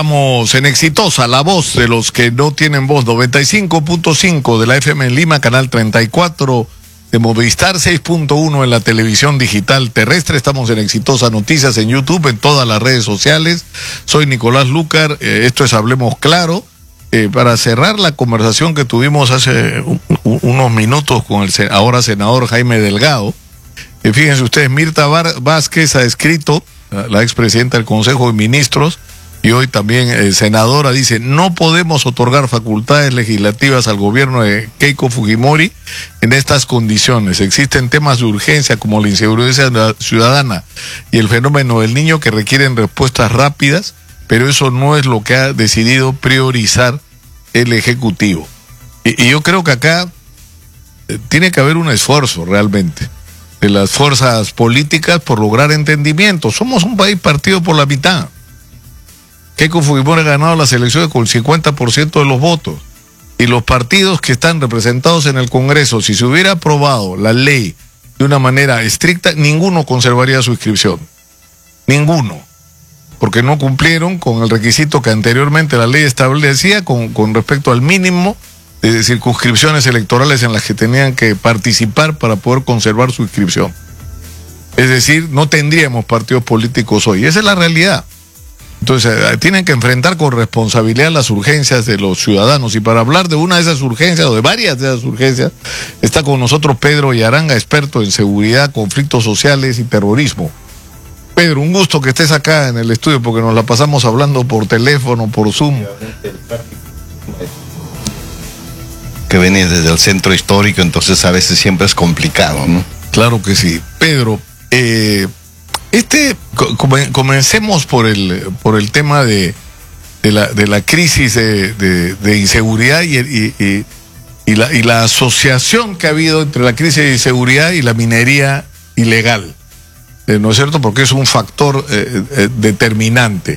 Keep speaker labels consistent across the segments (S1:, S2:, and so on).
S1: Estamos en Exitosa, la voz de los que no tienen voz, 95.5 de la FM en Lima, canal 34 de Movistar, 6.1 en la televisión digital terrestre. Estamos en Exitosa Noticias en YouTube, en todas las redes sociales. Soy Nicolás Lucar, esto es Hablemos Claro. Para cerrar la conversación que tuvimos hace unos minutos con el ahora senador Jaime Delgado, fíjense ustedes, Mirta Vázquez ha escrito, la expresidenta del Consejo de Ministros, y hoy también senadora, dice: no podemos otorgar facultades legislativas al gobierno de Keiko Fujimori en estas condiciones. Existen temas de urgencia como la inseguridad ciudadana y el fenómeno del niño que requieren respuestas rápidas, pero eso no es lo que ha decidido priorizar el Ejecutivo. Y yo creo que acá tiene que haber un esfuerzo realmente de las fuerzas políticas por lograr entendimiento. Somos un país partido por la mitad. Keiko Fujimori ha ganado las elecciones con el 50% de los votos. Y los partidos que están representados en el Congreso, si se hubiera aprobado la ley de una manera estricta, ninguno conservaría su inscripción. Ninguno. Porque no cumplieron con el requisito que anteriormente la ley establecía con respecto al mínimo de circunscripciones electorales en las que tenían que participar para poder conservar su inscripción. Es decir, no tendríamos partidos políticos hoy. Esa es la realidad. Entonces, tienen que enfrentar con responsabilidad las urgencias de los ciudadanos. Y para hablar de una de esas urgencias, o de varias de esas urgencias, está con nosotros Pedro Yaranga, experto en seguridad, conflictos sociales y terrorismo. Pedro, un gusto que estés acá en el estudio, porque nos la pasamos hablando por teléfono, por Zoom.
S2: Que viene desde el centro histórico, entonces a veces siempre es complicado, ¿no?
S1: Claro que sí. Pedro, comencemos por el tema de la crisis de inseguridad y la asociación que ha habido entre la crisis de inseguridad y la minería ilegal. ¿No es cierto? Porque es un factor determinante.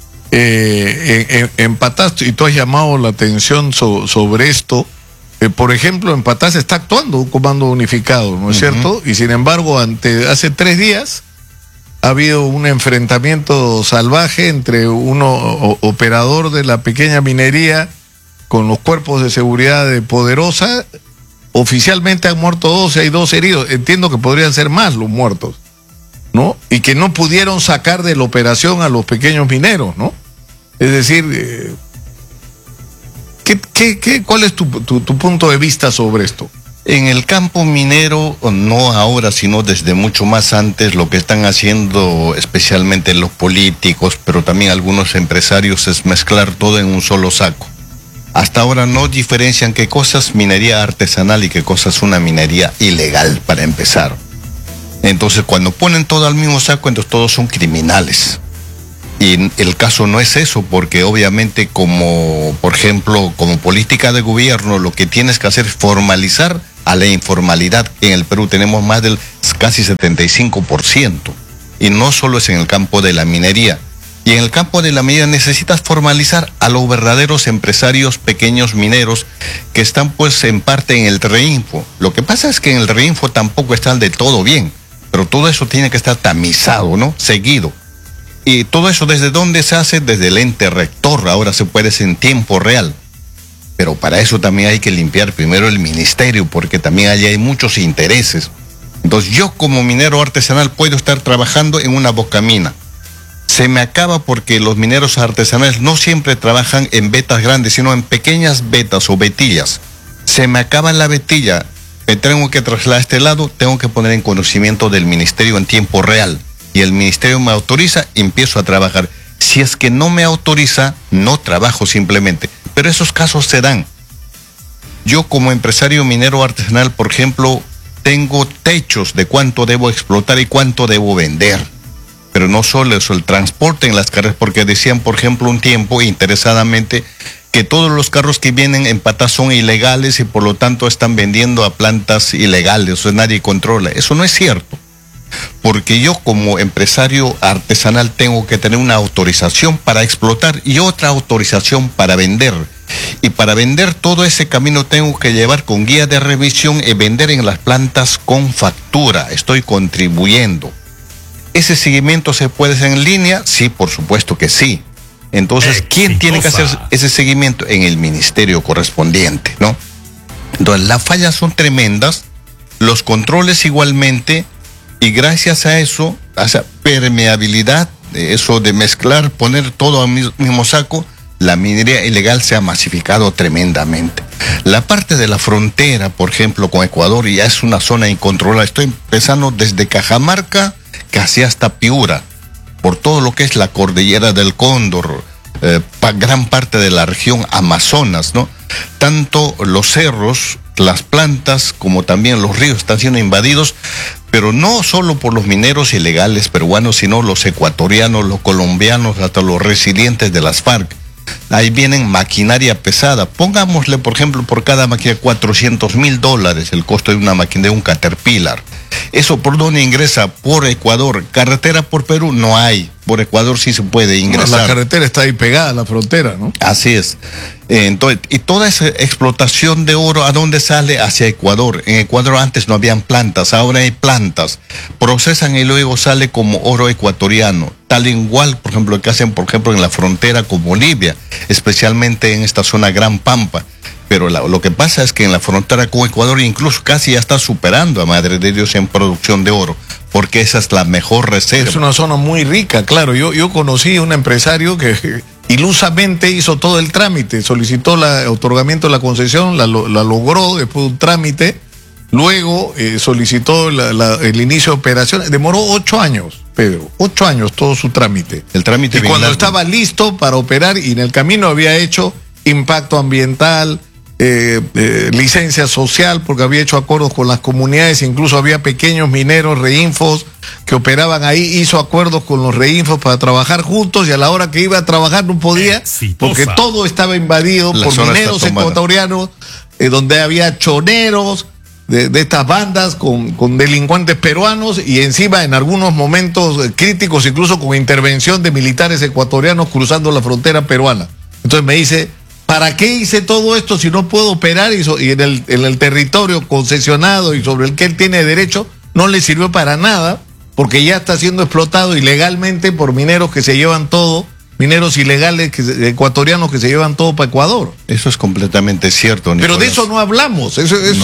S1: En Patás, y tú has llamado la atención sobre esto, por ejemplo, en Patás está actuando un comando unificado, ¿no es cierto? Y sin embargo, hace 3 días ha habido un enfrentamiento salvaje entre un operador de la pequeña minería con los cuerpos de seguridad de Poderosa. Oficialmente han muerto 12, hay 2 heridos. Entiendo que podrían ser más los muertos, ¿no? Y que no pudieron sacar de la operación a los pequeños mineros, ¿no? Es decir, ¿cuál es tu punto de vista sobre esto?
S2: En el campo minero, no ahora, sino desde mucho más antes, lo que están haciendo especialmente los políticos, pero también algunos empresarios, es mezclar todo en un solo saco. Hasta ahora no diferencian qué cosas minería artesanal y qué cosas una minería ilegal, para empezar. Entonces, cuando ponen todo al mismo saco, entonces todos son criminales. Y el caso no es eso, porque obviamente por ejemplo, como política de gobierno, lo que tienes que hacer es formalizar a la informalidad. En el Perú tenemos más del casi 75%. Y no solo es en el campo de la minería. Y en el campo de la minería necesitas formalizar a los verdaderos empresarios pequeños mineros que están pues en parte en el Reinfo. Lo que pasa es que en el Reinfo tampoco están de todo bien. Pero todo eso tiene que estar tamizado, ¿no? Seguido. Y todo eso, ¿desde dónde se hace? Desde el ente rector. Ahora se puede hacer en tiempo real. Pero para eso también hay que limpiar primero el ministerio, porque también allí hay muchos intereses. Entonces yo como minero artesanal puedo estar trabajando en una bocamina. Se me acaba porque los mineros artesanales no siempre trabajan en vetas grandes, sino en pequeñas vetas o vetillas. Se me acaba la vetilla. Me tengo que trasladar a este lado, tengo que poner en conocimiento del ministerio en tiempo real. Y el ministerio me autoriza, empiezo a trabajar. Si es que no me autoriza, no trabajo simplemente. Pero esos casos se dan. Yo como empresario minero artesanal, por ejemplo, tengo techos de cuánto debo explotar y cuánto debo vender. Pero no solo eso, el transporte en las carreras, porque decían, por ejemplo, un tiempo, interesadamente, que todos los carros que vienen en Patás son ilegales y por lo tanto están vendiendo a plantas ilegales, o sea, nadie controla. Eso no es cierto, porque yo como empresario artesanal tengo que tener una autorización para explotar y otra autorización para vender. Y para vender todo ese camino tengo que llevar con guía de revisión y vender en las plantas con factura. Estoy contribuyendo. ¿Ese seguimiento se puede hacer en línea? Sí, por supuesto que sí. Entonces, ¿quién tiene que hacer ese seguimiento? En el ministerio correspondiente, ¿no? Entonces, las fallas son tremendas, los controles igualmente, y gracias a eso, a esa permeabilidad, eso de mezclar, poner todo al mismo saco, la minería ilegal se ha masificado tremendamente. La parte de la frontera, por ejemplo, con Ecuador, ya es una zona incontrolada. Estoy empezando desde Cajamarca casi hasta Piura, por todo lo que es la cordillera del Cóndor, gran parte de la región Amazonas, ¿no? Tanto los cerros, las plantas, como también los ríos están siendo invadidos, pero no solo por los mineros ilegales peruanos, sino los ecuatorianos, los colombianos, hasta los resilientes de las FARC. Ahí vienen maquinaria pesada. Pongámosle, por ejemplo, por cada máquina $400,000 el costo de una máquina, de un Caterpillar. ¿Eso por dónde ingresa? Por Ecuador. Carretera por Perú no hay. Por Ecuador sí se puede ingresar.
S1: Bueno, la carretera está ahí pegada a la frontera, ¿no?
S2: Así es. Entonces, y toda esa explotación de oro, ¿a dónde sale? Hacia Ecuador. En Ecuador antes no habían plantas, ahora hay plantas. Procesan y luego sale como oro ecuatoriano. Tal igual, por ejemplo, que hacen, por ejemplo, en la frontera con Bolivia, especialmente en esta zona Gran Pampa. Pero lo que pasa es que en la frontera con Ecuador incluso casi ya está superando a Madre de Dios en producción de oro, porque esa es la mejor reserva.
S1: Es una zona muy rica, claro. Yo conocí a un empresario que ilusamente hizo todo el trámite, solicitó el otorgamiento de la concesión, la logró después de un trámite, luego solicitó el inicio de operaciones. Demoró 8 años, Pedro, 8 años todo su trámite.
S2: El trámite.
S1: Y cuando estaba listo para operar, y en el camino había hecho impacto ambiental, licencia social, porque había hecho acuerdos con las comunidades, incluso había pequeños mineros, reinfos, que operaban ahí, hizo acuerdos con los reinfos para trabajar juntos, y a la hora que iba a trabajar no podía, porque todo estaba invadido por mineros ecuatorianos, donde había choneros de estas bandas con delincuentes peruanos, y encima en algunos momentos críticos, incluso con intervención de militares ecuatorianos cruzando la frontera peruana. Entonces me dice, ¿para qué hice todo esto si no puedo operar y en el territorio concesionado y sobre el que él tiene derecho? No le sirvió para nada, porque ya está siendo explotado ilegalmente por mineros que se llevan todo, mineros ilegales ecuatorianos que se llevan todo para Ecuador.
S2: Eso es completamente cierto, Nicolás.
S1: Pero de eso no hablamos.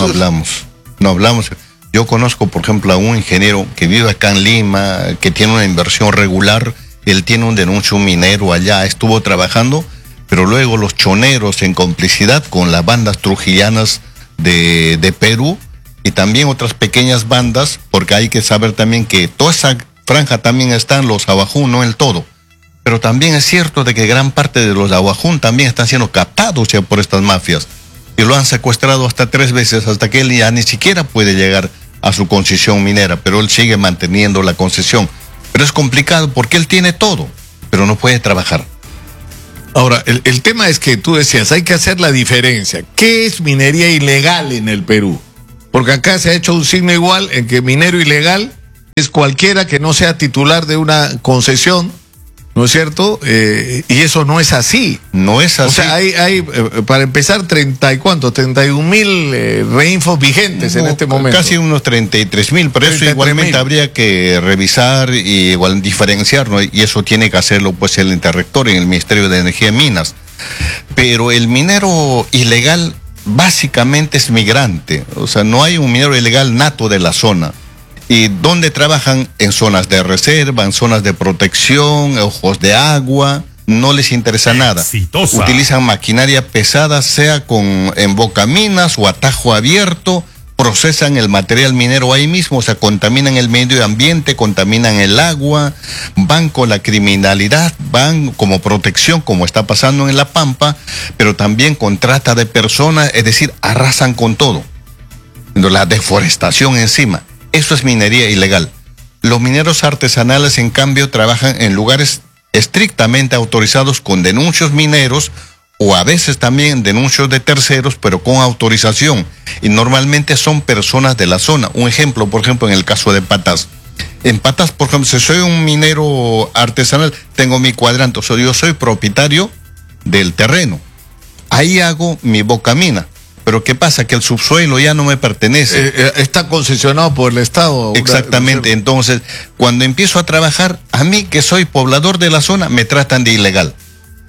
S2: No hablamos. Yo conozco, por ejemplo, a un ingeniero que vive acá en Lima, que tiene una inversión regular. Él tiene un denuncio minero allá, estuvo trabajando, pero luego los choneros, en complicidad con las bandas trujillanas de Perú, y también otras pequeñas bandas, porque hay que saber también que toda esa franja también están los Ahuajún, no el todo. Pero también es cierto de que gran parte de los Ahuajún también están siendo captados ya por estas mafias, y lo han secuestrado hasta 3 veces, hasta que él ya ni siquiera puede llegar a su concesión minera, pero él sigue manteniendo la concesión. Pero es complicado porque él tiene todo, pero no puede trabajar.
S1: Ahora, el tema es que tú decías, hay que hacer la diferencia. ¿Qué es minería ilegal en el Perú? Porque acá se ha hecho un signo igual en que minero ilegal es cualquiera que no sea titular de una concesión, ¿no es cierto? Y eso no es así.
S2: No es así.
S1: O sea, hay para empezar, 31,000 reinfos vigentes en este momento.
S2: Casi unos 33,000, pero eso igualmente habría que revisar y igual diferenciar, ¿no? Y eso tiene que hacerlo pues el interrector en el Ministerio de Energía y Minas. Pero el minero ilegal básicamente es migrante. O sea, no hay un minero ilegal nato de la zona. ¿Y dónde trabajan? En zonas de reserva, en zonas de protección, ojos de agua. No les interesa nada.
S3: Exitosa.
S2: Utilizan maquinaria pesada, sea en bocaminas o atajo abierto. Procesan el material minero ahí mismo, o sea, contaminan el medio ambiente, contaminan el agua, van con la criminalidad, van como protección, como está pasando en La Pampa, pero también con trata de personas, es decir, arrasan con todo. La deforestación encima. Eso es minería ilegal. Los mineros artesanales, en cambio, trabajan en lugares estrictamente autorizados con denuncios mineros, o a veces también denuncios de terceros, pero con autorización. Y normalmente son personas de la zona. Un ejemplo, por ejemplo, en el caso de Patas. En Patas, por ejemplo, si soy un minero artesanal, tengo mi cuadrante, o sea, yo soy propietario del terreno. Ahí hago mi bocamina. Pero ¿qué pasa? Que el subsuelo ya no me pertenece.
S1: Está concesionado por el Estado.
S2: Exactamente. Entonces, cuando empiezo a trabajar, a mí que soy poblador de la zona, me tratan de ilegal.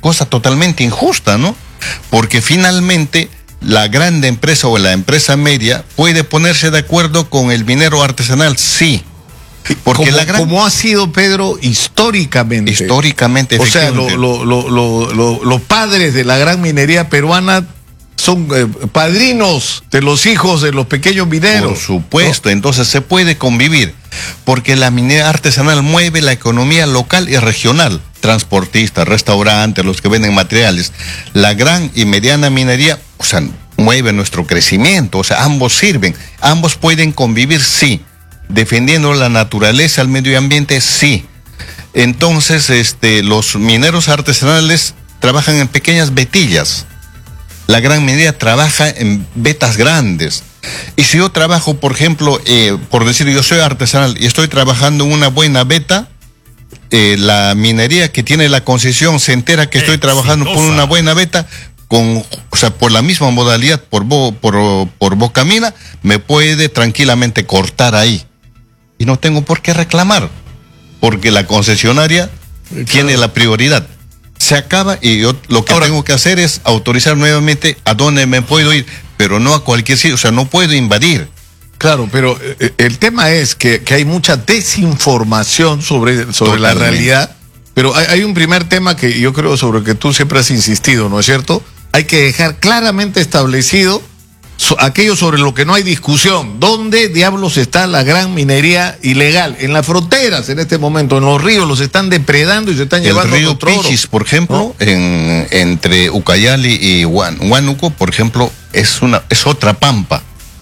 S2: cosa totalmente injusta, ¿no? Porque finalmente la grande empresa o la empresa media puede ponerse de acuerdo con el minero artesanal, sí. Porque
S1: como ha sido, Pedro, históricamente.
S2: Históricamente,
S1: o sea, los padres de la gran minería peruana son padrinos de los hijos de los pequeños mineros.
S2: Por supuesto, ¿no? Entonces se puede convivir, porque la minería artesanal mueve la economía local y regional. Transportistas, restaurantes, los que venden materiales. La gran y mediana minería, o sea, mueve nuestro crecimiento, o sea, ambos sirven, ambos pueden convivir, sí. Defendiendo la naturaleza, el medio ambiente, sí. Entonces, los mineros artesanales trabajan en pequeñas vetillas. La gran minería trabaja en vetas grandes. Y si yo trabajo, por ejemplo, por decir, yo soy artesanal y estoy trabajando en una buena veta, la minería que tiene la concesión se entera que estoy trabajando por una buena veta, o sea, por la misma modalidad, por Bocamina, me puede tranquilamente cortar ahí. Y no tengo por qué reclamar, porque la concesionaria tiene la prioridad. Se acaba y yo lo que tengo que hacer es autorizar nuevamente a dónde me puedo ir, pero no a cualquier sitio, o sea, no puedo invadir.
S1: Claro, pero el tema es que hay mucha desinformación sobre la realidad, pero hay un primer tema que yo creo sobre el que tú siempre has insistido, ¿no es cierto? Hay que dejar claramente establecido aquello sobre lo que no hay discusión. ¿Dónde diablos está la gran minería ilegal? En las fronteras en este momento, en los ríos, los están depredando y se están llevando
S2: el río Pichis, por ejemplo, ¿no? Entre Ucayali y Huánuco, por ejemplo, es otra pampa.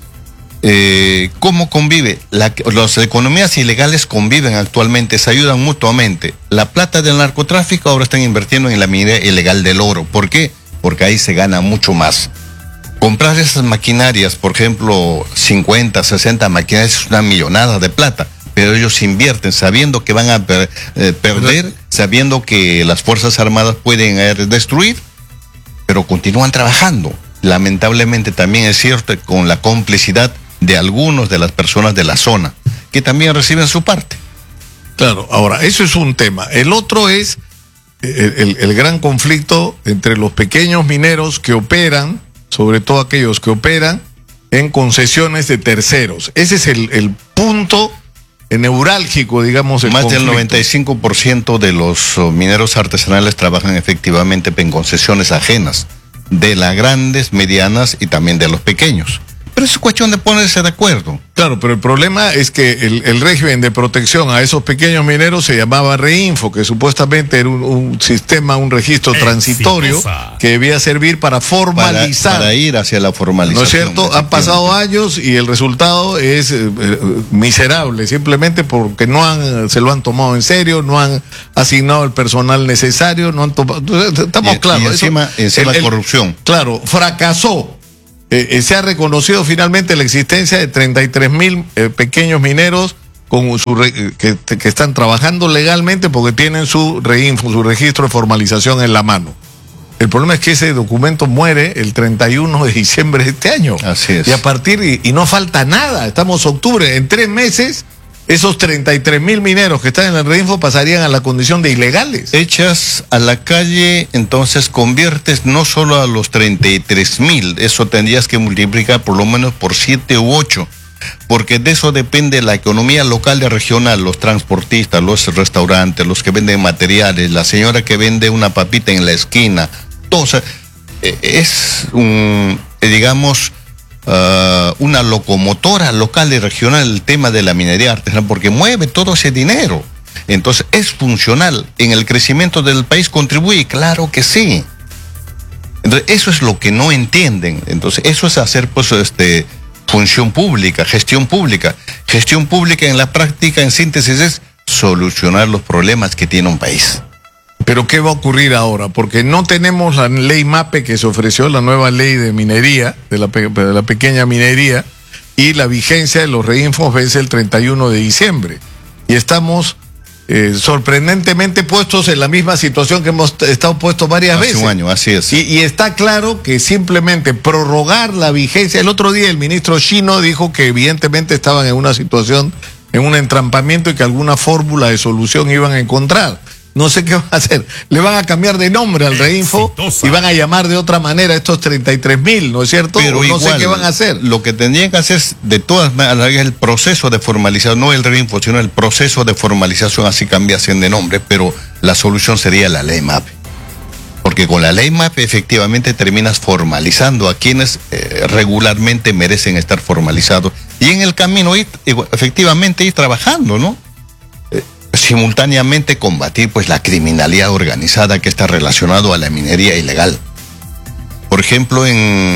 S2: ¿Cómo convive? Las economías ilegales conviven actualmente, se ayudan mutuamente. La plata del narcotráfico ahora están invirtiendo en la minería ilegal del oro. ¿Por qué? Porque ahí se gana mucho más. Comprar esas maquinarias, por ejemplo, 50, 60 maquinarias, es una millonada de plata, pero ellos invierten sabiendo que van a perder, sabiendo que las Fuerzas Armadas pueden destruir, pero continúan trabajando. Lamentablemente también es cierto con la complicidad de algunos de las personas de la zona, que también reciben su parte.
S1: Claro, ahora, eso es un tema. El otro es el gran conflicto entre los pequeños mineros que operan, sobre todo aquellos que operan en concesiones de terceros. Ese es el punto neurálgico, digamos, el
S2: Más
S1: conflicto.
S2: del 95% de los mineros artesanales trabajan efectivamente en concesiones ajenas, de las grandes, medianas y también de los pequeños. Pero es cuestión de ponerse de acuerdo.
S1: Claro, pero el problema es que el régimen de protección a esos pequeños mineros se llamaba Reinfo, que supuestamente era un sistema, un registro transitorio que debía servir para formalizar.
S2: Para ir hacia la formalización.
S1: ¿No es cierto? Han pasado años y el resultado es miserable, simplemente porque se lo han tomado en serio, no han asignado el personal necesario, no han tomado. Estamos claros.
S2: Y encima corrupción.
S1: Claro, fracasó. Se ha reconocido finalmente la existencia de 33,000 pequeños mineros que están trabajando legalmente porque tienen su Reinfo, su registro de formalización en la mano. El problema es que ese documento muere el 31 de diciembre de este año.
S2: Así es.
S1: Y no falta nada, estamos en octubre, en 3 meses esos 33,000 mineros que están en el Reinfo pasarían a la condición de ilegales.
S2: Echas a la calle, entonces conviertes no solo a los 33,000, eso tendrías que multiplicar por lo menos por 7 u 8, porque de eso depende la economía local y regional, los transportistas, los restaurantes, los que venden materiales, la señora que vende una papita en la esquina, todo, o sea, es digamos, una locomotora local y regional el tema de la minería artesanal, porque mueve todo ese dinero. Entonces, ¿es funcional? ¿En el crecimiento del país contribuye? Claro que sí. Entonces, eso es lo que no entienden. Entonces, eso es hacer, pues, función pública, gestión pública. Gestión pública en la práctica, en síntesis, es solucionar los problemas que tiene un país.
S1: Pero ¿qué va a ocurrir ahora? Porque no tenemos la ley MAPE que se ofreció, la nueva ley de minería, de la pequeña minería, y la vigencia de los reinfos vence el 31 de diciembre. Y estamos sorprendentemente puestos en la misma situación que hemos estado puestos varias veces.
S2: Hace un año, así es.
S1: Y está claro que simplemente prorrogar la vigencia. El otro día el ministro Chino dijo que evidentemente estaban en una situación, en un entrampamiento y que alguna fórmula de solución iban a encontrar. no sé qué van a hacer. Le van a cambiar de nombre al Reinfo y van a llamar de otra manera a estos 33.000, ¿no es cierto?
S2: Pero
S1: no
S2: igual,
S1: sé qué van a hacer.
S2: Lo que tendrían que hacer es, de todas maneras, el proceso de formalización, no el Reinfo, sino el proceso de formalización, así cambiasen de nombre, pero la solución sería la ley MAPE. Porque con la ley MAPE efectivamente terminas formalizando a quienes regularmente merecen estar formalizados. Y en el camino efectivamente ir trabajando, ¿no? Simultáneamente combatir pues la criminalidad organizada que está relacionado a la minería ilegal. Por ejemplo,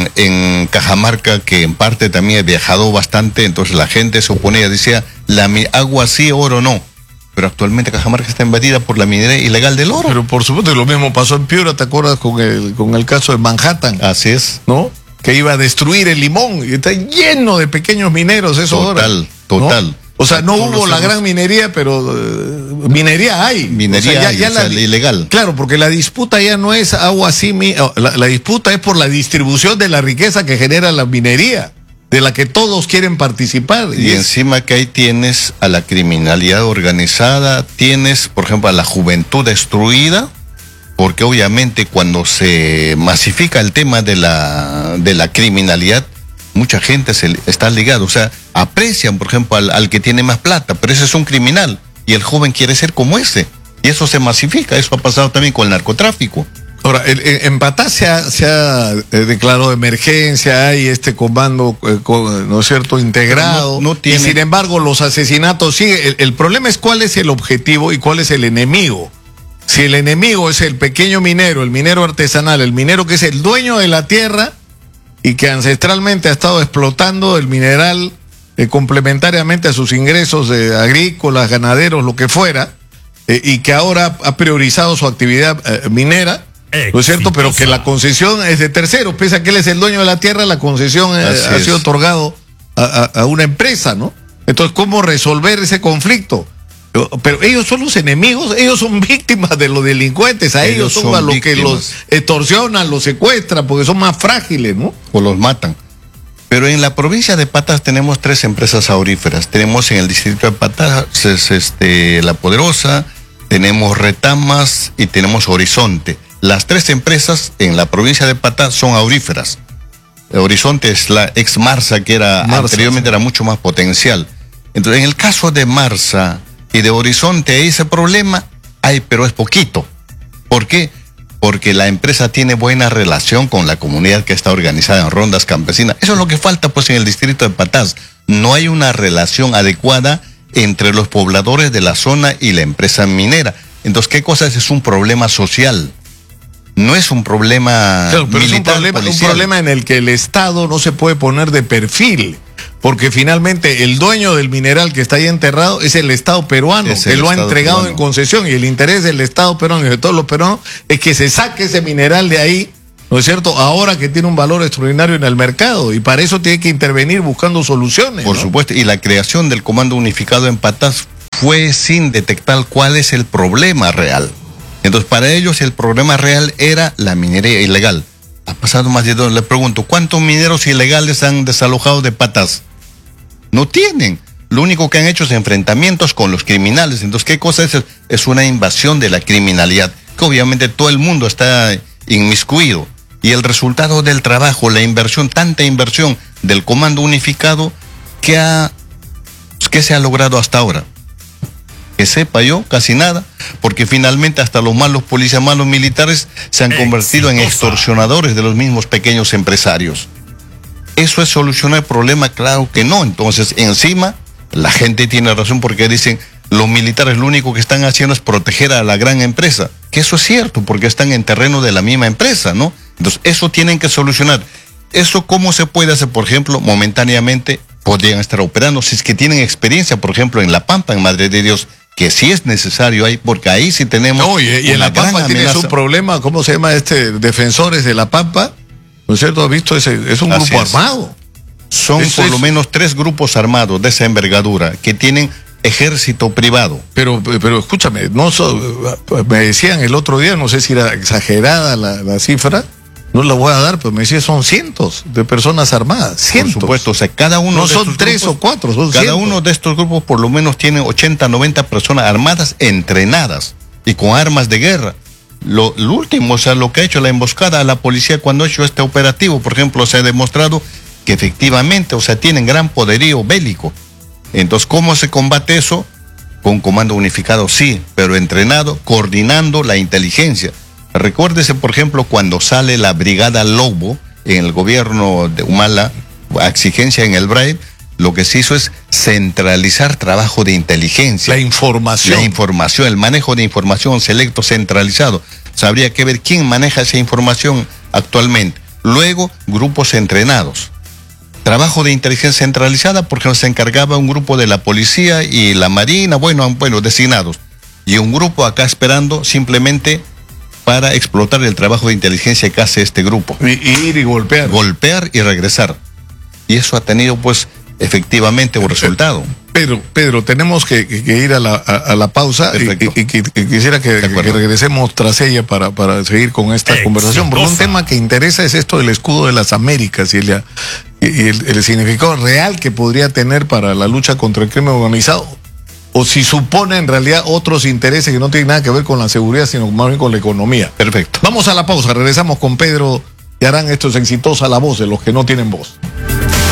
S2: en Cajamarca, que en parte también he viajado bastante, entonces la gente se oponía, decía, agua sí, oro no. Pero actualmente Cajamarca está invadida por la minería ilegal del oro.
S1: Pero por supuesto, lo mismo pasó en Piura, ¿te acuerdas con el caso de Manhattan?
S2: Así es.
S1: ¿No? Que iba a destruir el Limón, y está lleno de pequeños mineros eso ahora.
S2: Total.
S1: ¿No? O sea, no hubo la gran minería, pero minería hay.
S2: Minería la ilegal.
S1: Claro, porque la disputa ya no es agua así, la disputa es por la distribución de la riqueza que genera la minería, de la que todos quieren participar.
S2: Y encima que ahí tienes a la criminalidad organizada, tienes, por ejemplo, a la juventud destruida, porque obviamente cuando se masifica el tema de la criminalidad, mucha gente está ligada, o sea, aprecian, por ejemplo, al que tiene más plata, pero ese es un criminal y el joven quiere ser como ese. Y eso se masifica, eso ha pasado también con el narcotráfico.
S1: Ahora, en Patás se ha declarado emergencia, hay este comando, ¿no es cierto?, integrado,
S2: no tiene...
S1: y sin embargo los asesinatos siguen. El problema es cuál es el objetivo y cuál es el enemigo. Si el enemigo es el pequeño minero, el minero artesanal, el minero que es el dueño de la tierra y que ancestralmente ha estado explotando el mineral complementariamente a sus ingresos agrícolas, ganaderos, lo que fuera, y que ahora ha priorizado su actividad minera, ¿no es cierto? Pero que la concesión es de terceros, pese a que él es el dueño de la tierra, la concesión ha sido otorgado a una empresa, ¿no? Entonces, ¿cómo resolver ese conflicto? Pero ellos son los enemigos, ellos son víctimas de los delincuentes, ellos son a los que los extorsionan, los secuestran, porque son más frágiles, ¿no?
S2: O los matan. Pero en la provincia de Patás tenemos 3 empresas auríferas. Tenemos en el distrito de Patás La Poderosa, tenemos Retamas y tenemos Horizonte. Las 3 empresas en la provincia de Patás son auríferas. Horizonte es la ex Marsa, que anteriormente era mucho más potencial. Entonces, en el caso de Marsa y de Horizonte hay ese problema, pero es poquito. ¿Por qué? Porque la empresa tiene buena relación con la comunidad que está organizada en rondas campesinas. Eso es lo que falta pues en el distrito de Patás. No hay una relación adecuada entre los pobladores de la zona y la empresa minera. Entonces, ¿qué cosa es? Es un problema social. No es un problema militar,
S1: es un problema en el que el Estado no se puede poner de perfil. Porque finalmente el dueño del mineral que está ahí enterrado es el Estado peruano, que lo ha entregado en concesión, y el interés del Estado peruano y de todos los peruanos es que se saque ese mineral de ahí, ¿no es cierto?, ahora que tiene un valor extraordinario en el mercado, y para eso tiene que intervenir buscando soluciones.
S2: Por supuesto, y la creación del Comando Unificado en Patás fue sin detectar cuál es el problema real. Entonces, para ellos el problema real era la minería ilegal. Ha pasado más de 2, le pregunto, ¿cuántos mineros ilegales han desalojado de Patás? No tienen. Lo único que han hecho es enfrentamientos con los criminales. Entonces, ¿qué cosa es? Es una invasión de la criminalidad, que obviamente todo el mundo está inmiscuido. Y el resultado del trabajo, la inversión, tanta inversión del Comando Unificado, ¿qué se ha logrado hasta ahora? Que sepa yo, casi nada, porque finalmente hasta los malos policías, malos militares se han convertido en extorsionadores de los mismos pequeños empresarios. ¿Eso es solucionar el problema? Claro que no. Entonces, encima, la gente tiene razón porque dicen, los militares lo único que están haciendo es proteger a la gran empresa. Que eso es cierto, porque están en terreno de la misma empresa, ¿no? Entonces, eso tienen que solucionar. ¿Eso cómo se puede hacer? Por ejemplo, momentáneamente podrían estar operando, si es que tienen experiencia, por ejemplo, en La Pampa, en Madre de Dios, que sí es necesario ahí, porque ahí sí tenemos
S1: y en La Pampa tienes un problema, ¿cómo se llama Defensores de La Pampa? ¿No es cierto? ¿Has visto ese? Es un grupo armado.
S2: Son por lo menos 3 grupos armados de esa envergadura que tienen ejército privado.
S1: Pero escúchame, me decían el otro día, no sé si era exagerada la cifra, no la voy a dar, pero me decían son cientos de personas armadas. Cientos.
S2: Por supuesto, o sea, cada uno
S1: no de son 3 grupos, o 4, son
S2: cada
S1: cientos.
S2: Uno de estos grupos por lo menos tiene 80, 90 personas armadas, entrenadas. y con armas de guerra. Lo último, o sea, lo que ha hecho la emboscada a la policía cuando ha hecho este operativo, por ejemplo, se ha demostrado que efectivamente, o sea, tienen gran poderío bélico. Entonces, ¿cómo se combate eso? Con comando unificado, sí, pero entrenado, coordinando la inteligencia. Recuérdese, por ejemplo, cuando sale la Brigada Lobo en el gobierno de Humala, a exigencia en el BRAE, lo que se hizo es centralizar trabajo de inteligencia.
S1: La información.
S2: La información, el manejo de información selecto, centralizado. Habría que ver quién maneja esa información actualmente. Luego, grupos entrenados. Trabajo de inteligencia centralizada, porque se encargaba un grupo de la policía y la marina, bueno, designados. Y un grupo acá esperando simplemente para explotar el trabajo de inteligencia que hace este grupo.
S1: Ir y golpear.
S2: Golpear y regresar. Y eso ha tenido, pues, efectivamente un resultado.
S1: Pedro, tenemos que ir a la pausa y quisiera que regresemos tras ella para seguir con esta conversación, porque un tema que interesa es esto del escudo de las Américas y el significado real que podría tener para la lucha contra el crimen organizado, o si supone en realidad otros intereses que no tienen nada que ver con la seguridad, sino más bien con la economía.
S2: Perfecto.
S1: Vamos a la pausa, regresamos con Pedro y harán esto es Exitosa, la voz de los que no tienen voz.